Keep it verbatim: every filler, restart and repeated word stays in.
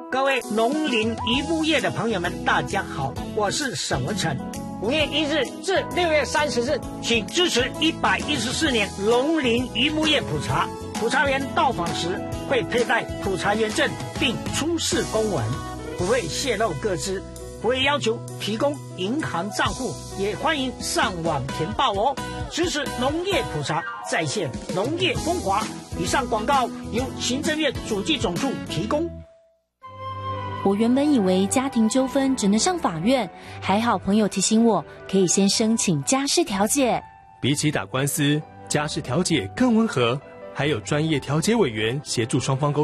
各位农林渔牧业的朋友们，大家好，我是沈文成。五月一日至六月三十日，请支持一百一十四年农林渔牧业普查。普查员到访时会佩戴普查员证，并出示公文，不会泄露个资，不会要求提供银行账户，也欢迎上网填报哦。支持农业普查，再现农业风华。以上广告由行政院主计总处提供。 我原本以为家庭纠纷只能上法院，还好朋友提醒我，可以先申请家事调解。 比起打官司，家事调解更温和，还有专业调解委员协助双方沟通。